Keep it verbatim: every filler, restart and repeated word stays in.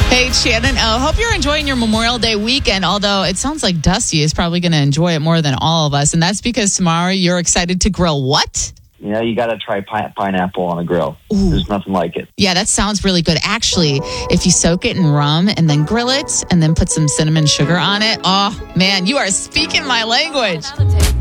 Hey, Shannon O. Hope you're enjoying your Memorial Day weekend, although it sounds like Dusty is probably going to enjoy it more than all of us. And that's because tomorrow you're excited to grill what? You know, you got to try pi- pineapple on a grill. Ooh. There's nothing like it. Yeah, that sounds really good. Actually, if you soak it in rum and then grill it and then put some cinnamon sugar on it, oh, man, you are speaking my language.